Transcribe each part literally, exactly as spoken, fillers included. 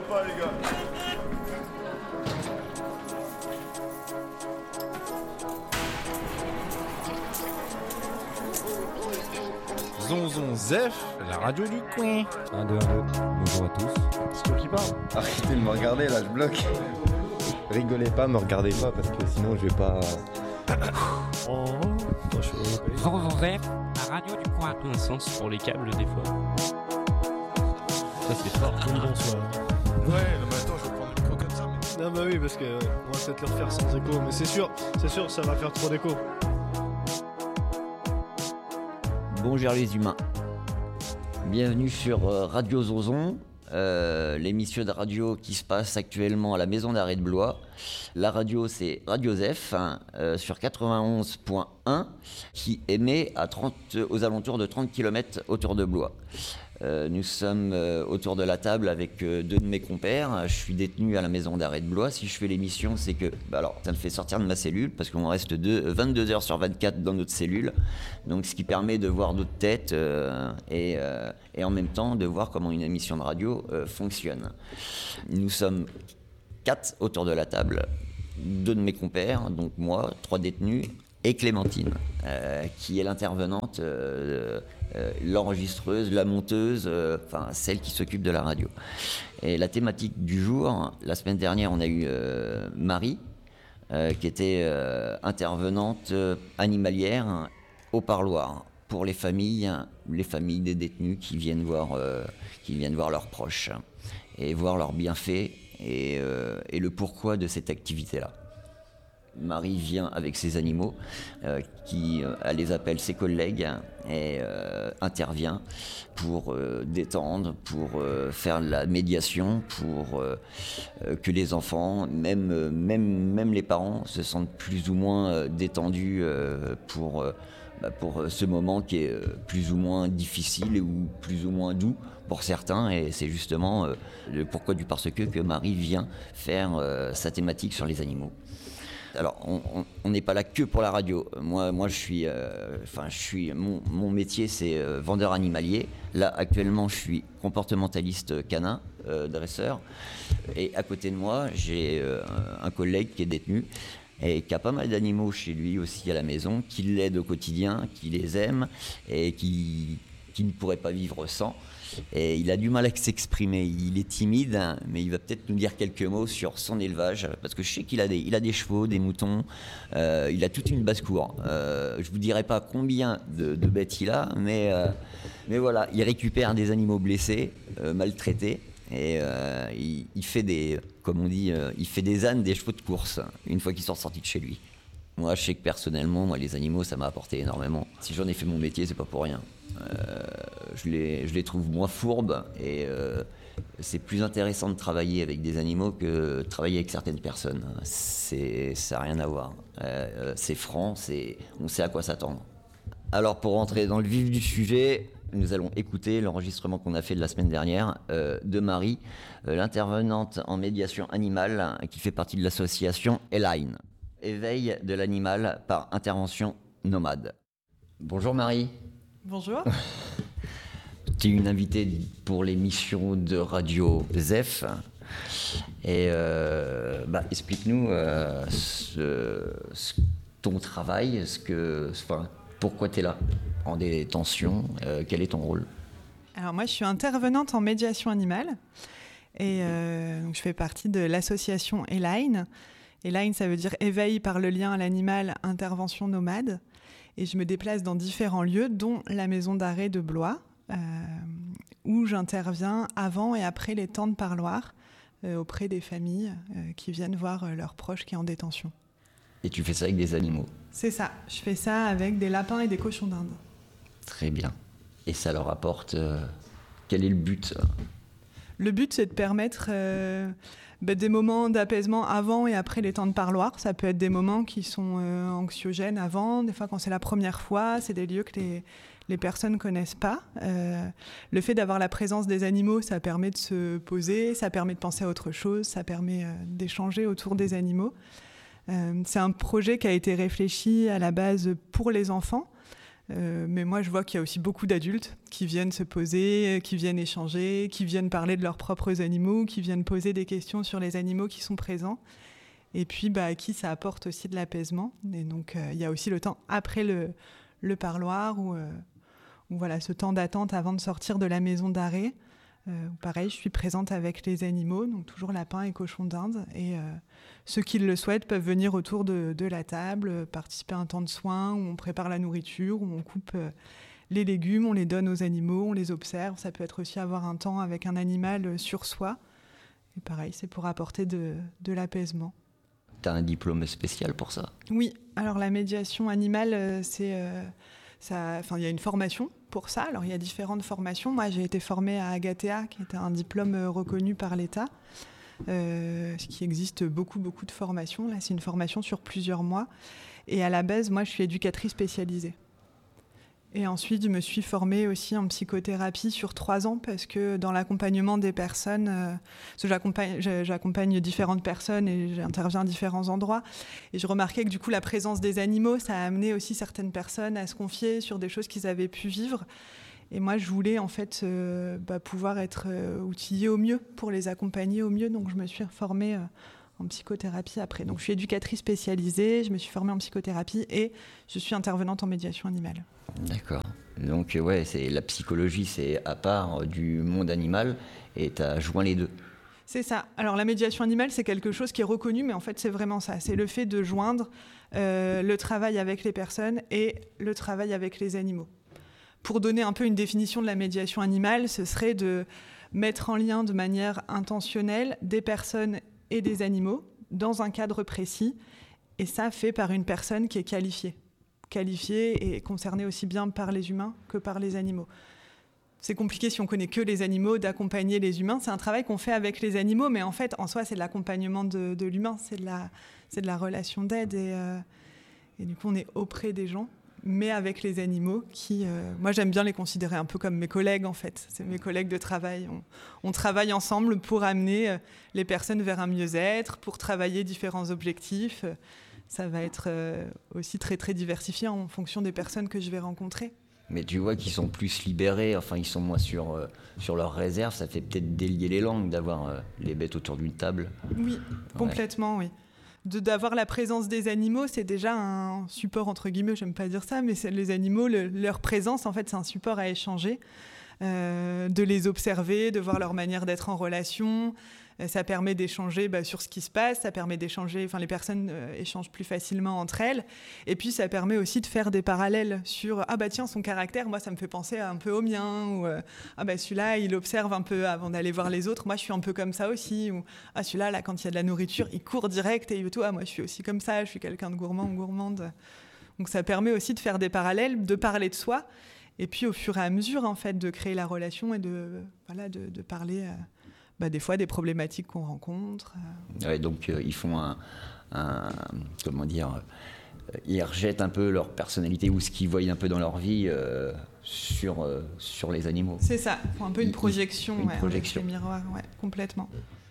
pas, les gars. Zonzon Zef, la radio du coin. un, deux, un, deux. Bonjour à tous. C'est toi qui parles. Arrêtez de me regarder là, je bloque. Rigolez pas, me regardez pas parce que sinon je vais pas... Oh, Zonzon Zef, la radio du coin. Un sens pour les câbles des fois. Ça c'est fort. Oui, bonsoir. Ouais, non mais attends, je vais prendre une micro comme ça. Mais... Non bah oui, parce que ouais, on va peut-être le refaire sans écho, mais c'est sûr, c'est sûr, ça va faire trop d'écho. Bonjour les humains, bienvenue sur euh, Radio Zonzon, euh, l'émission de radio qui se passe actuellement à la maison d'arrêt de Blois. La radio c'est Radio Zef hein, euh, sur quatre-vingt-onze point un qui émet à trente, aux alentours de trente kilomètres autour de Blois. Euh, nous sommes euh, autour de la table avec euh, deux de mes compères. Je suis détenu à la maison d'arrêt de Blois. Si je fais l'émission, c'est que bah alors, ça me fait sortir de ma cellule parce qu'on reste deux, vingt-deux heures sur vingt-quatre dans notre cellule. Donc, ce qui permet de voir d'autres têtes euh, et, euh, et en même temps de voir comment une émission de radio euh, fonctionne. Nous sommes quatre autour de la table. Deux de mes compères, donc moi, trois détenus, et Clémentine, euh, qui est l'intervenante, euh, euh, l'enregistreuse, la monteuse, euh, enfin celle qui s'occupe de la radio. Et la thématique du jour, la semaine dernière, on a eu euh, Marie, euh, qui était euh, intervenante euh, animalière au parloir pour les familles, les familles des détenus qui viennent voir, euh, qui viennent voir leurs proches et voir leurs bienfaits et, euh, et le pourquoi de cette activité-là. Marie vient avec ses animaux, euh, qui, euh, elle les appelle ses collègues, et euh, intervient pour euh, détendre, pour euh, faire la médiation, pour euh, euh, que les enfants, même, euh, même, même les parents, se sentent plus ou moins euh, détendus euh, pour, euh, bah, pour ce moment qui est euh, plus ou moins difficile ou plus ou moins doux pour certains. Et c'est justement euh, le pourquoi du parce que que Marie vient faire euh, sa thématique sur les animaux. Alors, on n'est pas là que pour la radio. Moi, moi je suis, euh, enfin, je suis, mon, mon métier, c'est euh, vendeur animalier. Là, actuellement, je suis comportementaliste canin, euh, dresseur. Et à côté de moi, j'ai euh, un collègue qui est détenu et qui a pas mal d'animaux chez lui aussi à la maison, qui l'aide au quotidien, qui les aime et qui, qui ne pourrait pas vivre sans. Et il a du mal à s'exprimer, il est timide, hein, mais il va peut-être nous dire quelques mots sur son élevage, parce que je sais qu'il a des, il a des chevaux, des moutons, euh, il a toute une basse-cour. Euh, je vous dirai pas combien de, de bêtes il a, mais, euh, mais voilà, il récupère des animaux blessés, euh, maltraités, et euh, il, il fait des, comme on dit, euh, il fait des ânes, des chevaux de course, une fois qu'ils sont sortis de chez lui. Moi, je sais que personnellement, moi, les animaux, ça m'a apporté énormément. Si j'en ai fait mon métier, c'est pas pour rien. Euh, je, les, je les trouve moins fourbes et euh, c'est plus intéressant de travailler avec des animaux que de travailler avec certaines personnes. C'est, ça n'a rien à voir. Euh, c'est franc, c'est, on sait à quoi s'attendre. Alors, pour rentrer dans le vif du sujet, nous allons écouter l'enregistrement qu'on a fait de la semaine dernière euh, de Marie, euh, l'intervenante en médiation animale qui fait partie de l'association Eline. Éveil de l'animal par intervention nomade. Bonjour Marie. Bonjour. Tu es une invitée pour l'émission de Radio Zef. Et euh, bah, explique-nous euh, ce, ce, ton travail, ce que, enfin, pourquoi tu es là en détention, euh, quel est ton rôle? Alors moi je suis intervenante en médiation animale et euh, donc je fais partie de l'association Eline. Eline, ça veut dire éveil par le lien à l'animal, intervention nomade. Et je me déplace dans différents lieux, dont la maison d'arrêt de Blois, euh, où j'interviens avant et après les temps de parloir euh, auprès des familles euh, qui viennent voir euh, leurs proches qui est en détention. Et tu fais ça avec des animaux? C'est ça, je fais ça avec des lapins et des cochons d'Inde. Très bien. Et ça leur apporte... Euh, quel est le but? Le but, c'est de permettre euh, bah, des moments d'apaisement avant et après les temps de parloir. Ça peut être des moments qui sont euh, anxiogènes avant, des fois quand c'est la première fois, c'est des lieux que les, les personnes ne connaissent pas. Euh, le fait d'avoir la présence des animaux, ça permet de se poser, ça permet de penser à autre chose, ça permet euh, d'échanger autour des animaux. Euh, c'est un projet qui a été réfléchi à la base pour les enfants. Euh, mais moi, je vois qu'il y a aussi beaucoup d'adultes qui viennent se poser, qui viennent échanger, qui viennent parler de leurs propres animaux, qui viennent poser des questions sur les animaux qui sont présents. Et puis, bah, à qui ça apporte aussi de l'apaisement. Et donc, euh, il y a aussi le temps après le, le parloir, où, euh, où voilà, ce temps d'attente avant de sortir de la maison d'arrêt. Euh, pareil, je suis présente avec les animaux, donc toujours lapins et cochons d'Inde. Et euh, ceux qui le souhaitent peuvent venir autour de, de la table, participer à un temps de soins où on prépare la nourriture, où on coupe euh, les légumes, on les donne aux animaux, on les observe. Ça peut être aussi avoir un temps avec un animal sur soi. Et pareil, c'est pour apporter de, de l'apaisement. Tu as un diplôme spécial pour ça ? Oui, alors la médiation animale, euh, c'est... Euh, Ça, enfin, il y a une formation pour ça. Alors, il y a différentes formations. Moi, j'ai été formée à Agathea, qui est un diplôme reconnu par l'État, euh, ce qui existe beaucoup, beaucoup de formations. Là, c'est une formation sur plusieurs mois. Et à la base, moi, je suis éducatrice spécialisée. Et ensuite, je me suis formée aussi en psychothérapie sur trois ans parce que dans l'accompagnement des personnes, euh, parce que j'accompagne, j'accompagne différentes personnes et j'interviens à différents endroits. Et je remarquais que du coup, la présence des animaux, ça a amené aussi certaines personnes à se confier sur des choses qu'ils avaient pu vivre. Et moi, je voulais en fait euh, bah, pouvoir être euh, outillée au mieux pour les accompagner au mieux. Donc, je me suis formée euh, en psychothérapie après. Donc, je suis éducatrice spécialisée, je me suis formée en psychothérapie et je suis intervenante en médiation animale. D'accord. Donc, ouais, c'est, la psychologie, c'est à part du monde animal et tu as joint les deux. C'est ça. Alors, la médiation animale, c'est quelque chose qui est reconnu, mais en fait, c'est vraiment ça. C'est le fait de joindre euh, le travail avec les personnes et le travail avec les animaux. Pour donner un peu une définition de la médiation animale, ce serait de mettre en lien de manière intentionnelle des personnes et des animaux dans un cadre précis, et ça fait par une personne qui est qualifiée. qualifiée et concernée aussi bien par les humains que par les animaux. C'est compliqué si on connaît que les animaux d'accompagner les humains. C'est un travail qu'on fait avec les animaux, mais en fait, en soi, c'est de l'accompagnement de, de l'humain, c'est de la, c'est de la relation d'aide. Et, euh, et du coup, on est auprès des gens, mais avec les animaux qui... Euh, moi, j'aime bien les considérer un peu comme mes collègues, en fait. C'est mes collègues de travail. On, on travaille ensemble pour amener euh, les personnes vers un mieux-être, pour travailler différents objectifs. Ça va être euh, aussi très, très diversifié en fonction des personnes que je vais rencontrer. Mais tu vois qu'ils sont plus libérés, enfin ils sont moins sur, euh, sur leur réserve, ça fait peut-être délier les langues d'avoir euh, les bêtes autour d'une table. Oui, complètement, ouais. oui. De, d'avoir la présence des animaux, c'est déjà un support, entre guillemets, j'aime pas dire ça, mais c'est, les animaux, le, leur présence, en fait, c'est un support à échanger, euh, de les observer, de voir leur manière d'être en relation. Ça permet d'échanger bah, sur ce qui se passe, ça permet d'échanger, enfin les personnes euh, échangent plus facilement entre elles, et puis ça permet aussi de faire des parallèles sur ah bah tiens son caractère, moi ça me fait penser un peu au mien, ou euh, ah bah celui-là il observe un peu avant d'aller voir les autres, moi je suis un peu comme ça aussi, ou ah celui-là là quand il y a de la nourriture il court direct et tout, ah moi je suis aussi comme ça, je suis quelqu'un de gourmand ou gourmande. Donc ça permet aussi de faire des parallèles, de parler de soi, et puis au fur et à mesure en fait de créer la relation et de voilà de, de parler. Euh, Bah, des fois des problématiques qu'on rencontre. Ouais, donc euh, ils font un, un comment dire, euh, ils rejettent un peu leur personnalité ou ce qu'ils voient un peu dans leur vie euh, sur euh, sur les animaux. C'est ça, ils font un peu une projection, une ouais, projection. Un miroir, ouais, complètement.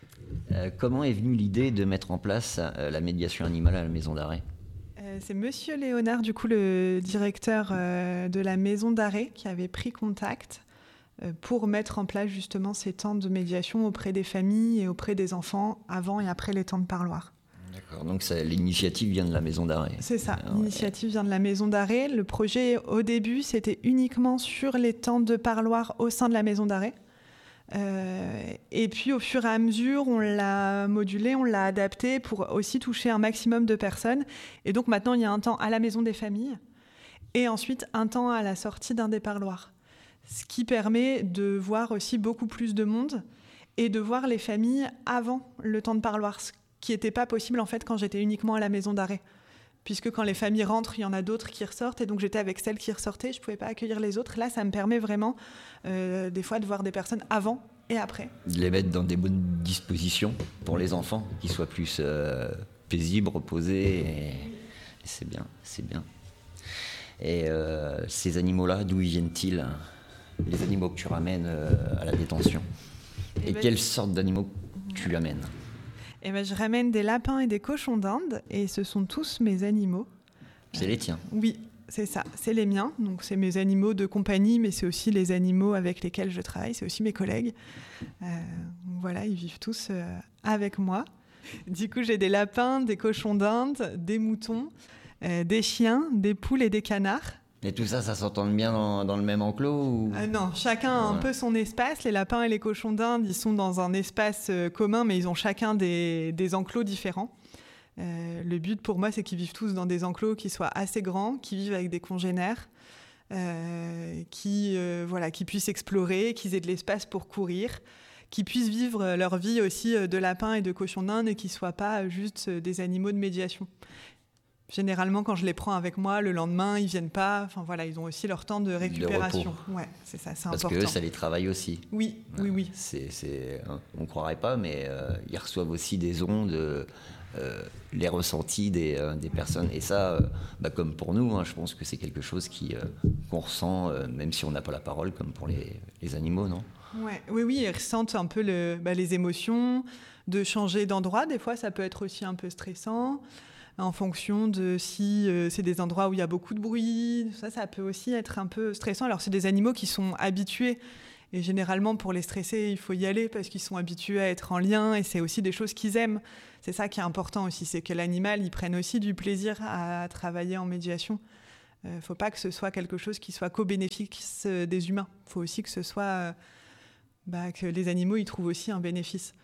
Euh, comment est venue l'idée de mettre en place euh, la médiation animale à la maison d'arrêt ? euh, C'est Monsieur Léonard, du coup le directeur euh, de la maison d'arrêt, qui avait pris contact pour mettre en place justement ces temps de médiation auprès des familles et auprès des enfants avant et après les temps de parloir. D'accord, donc ça, l'initiative vient de la maison d'arrêt. C'est ça, Alors, l'initiative vient de la maison d'arrêt. Le projet, au début, c'était uniquement sur les temps de parloir au sein de la maison d'arrêt. Euh, et puis, au fur et à mesure, on l'a modulé, on l'a adapté pour aussi toucher un maximum de personnes. Et donc, maintenant, il y a un temps à la maison des familles et ensuite un temps à la sortie d'un des parloirs. Ce qui permet de voir aussi beaucoup plus de monde et de voir les familles avant le temps de parloir, ce qui n'était pas possible en fait quand j'étais uniquement à la maison d'arrêt. Puisque quand les familles rentrent, il y en a d'autres qui ressortent, et donc j'étais avec celles qui ressortaient, je ne pouvais pas accueillir les autres. Là, ça me permet vraiment euh, des fois de voir des personnes avant et après. De les mettre dans des bonnes dispositions pour les enfants, qu'ils soient plus euh, paisibles, reposés, et, et c'est bien, c'est bien. Et euh, ces animaux-là, d'où ils viennent-ils ? Les animaux que tu ramènes euh, à la détention. Et, et ben, quelle sorte d'animaux tu amènes ? Eh ben, je ramène des lapins et des cochons d'Inde, et ce sont tous mes animaux. C'est les tiens ? Oui, c'est ça, c'est les miens. Donc c'est mes animaux de compagnie, mais c'est aussi les animaux avec lesquels je travaille, c'est aussi mes collègues. Euh, donc voilà, ils vivent tous euh, avec moi. Du coup, j'ai des lapins, des cochons d'Inde, des moutons, euh, des chiens, des poules et des canards. Et tout ça, ça s'entend bien dans, dans le même enclos ou... euh, Non, chacun a un Ouais. peu son espace. Les lapins et les cochons d'Inde, ils sont dans un espace euh, commun, mais ils ont chacun des, des enclos différents. Euh, le but pour moi, c'est qu'ils vivent tous dans des enclos qui soient assez grands, qui vivent avec des congénères, euh, qui, euh, voilà, qui puissent explorer, qu'ils aient de l'espace pour courir, qui puissent vivre leur vie aussi de lapins et de cochons d'Inde et qui ne soient pas juste des animaux de médiation. Généralement, quand je les prends avec moi, le lendemain, ils ne viennent pas. Enfin, voilà, ils ont aussi leur temps de récupération. Ouais, c'est ça, c'est Parce important. que eux, ça les travaille aussi. Oui, oui, oui. C'est, c'est, hein, on ne croirait pas, mais euh, ils reçoivent aussi des ondes, euh, les ressentis des, euh, des personnes. Et ça, euh, bah, comme pour nous, hein, je pense que c'est quelque chose qui, euh, qu'on ressent, euh, même si on n'a pas la parole, comme pour les, les animaux, non ? Ouais, oui, oui, ils ressentent un peu le, bah, les émotions, de changer d'endroit. Des fois, ça peut être aussi un peu stressant, en fonction de si euh, c'est des endroits où il y a beaucoup de bruit. Ça, ça peut aussi être un peu stressant. Alors, c'est des animaux qui sont habitués. Et généralement, pour les stresser, il faut y aller parce qu'ils sont habitués à être en lien. Et c'est aussi des choses qu'ils aiment. C'est ça qui est important aussi, c'est que l'animal, il prenne aussi du plaisir à travailler en médiation. Il ne faut pas que ce soit quelque chose qui soit qu'au bénéfice des humains. Il faut aussi que ce soit... Euh, Bah, que les animaux, ils trouvent aussi un bénéfice.